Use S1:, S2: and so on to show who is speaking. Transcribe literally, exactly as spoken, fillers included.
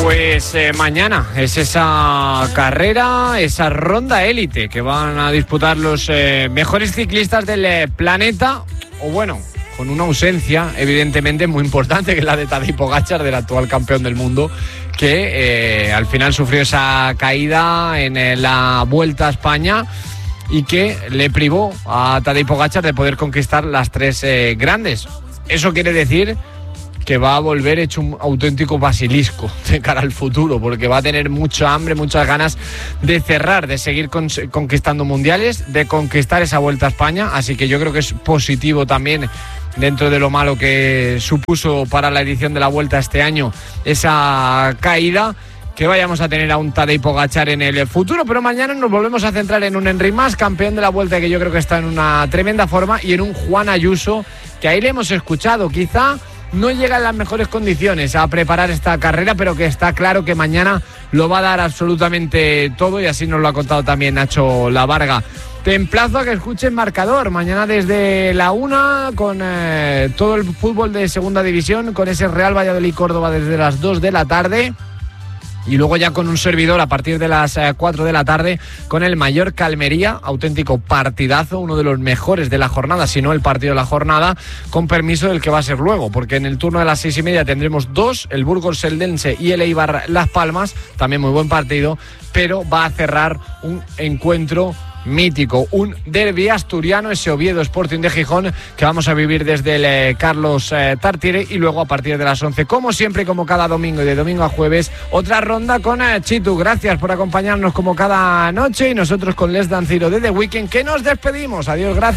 S1: Pues eh, mañana es esa carrera, esa ronda élite que van a disputar los eh, mejores ciclistas del eh, planeta, o bueno, con una ausencia evidentemente muy importante, que es la de Tadej Pogačar, del actual campeón del mundo, que eh, al final sufrió esa caída en eh, la Vuelta a España y que le privó a Tadej Pogačar de poder conquistar las tres eh, grandes. Eso quiere decir que va a volver hecho un auténtico basilisco de cara al futuro, porque va a tener mucha hambre, muchas ganas de cerrar, de seguir con, conquistando mundiales, de conquistar esa Vuelta a España, así que yo creo que es positivo también, dentro de lo malo que supuso para la edición de la Vuelta este año esa caída, que vayamos a tener a un Tadej Pogačar en el futuro. Pero mañana nos volvemos a centrar en un Enric Mas, campeón de la Vuelta, que yo creo que está en una tremenda forma, y en un Juan Ayuso, que ahí le hemos escuchado, quizá no llega en las mejores condiciones a preparar esta carrera, pero que está claro que mañana lo va a dar absolutamente todo, y así nos lo ha contado también Nacho Lavarga. Te emplazo a que escuches Marcador mañana desde la una, con eh, todo el fútbol de segunda división, con ese Real Valladolid-Córdoba desde las dos de la tarde. Y luego ya con un servidor a partir de las cuatro de la tarde con el Mallorca-Almería, auténtico partidazo, uno de los mejores de la jornada, si no el partido de la jornada, con permiso del que va a ser luego, porque en el turno de las seis y media tendremos dos, el Burgos-Eldense y el Eibar-Las Palmas, también muy buen partido, pero va a cerrar un encuentro mítico, un derbi asturiano, ese Oviedo Sporting de Gijón, que vamos a vivir desde el eh, Carlos eh, Tartiere, y luego a partir de las once, como siempre, como cada domingo y de domingo a jueves, otra ronda con eh, Chitu. Gracias por acompañarnos como cada noche, y nosotros con Les Dan Ciro de The Weeknd, que nos despedimos. Adiós, gracias.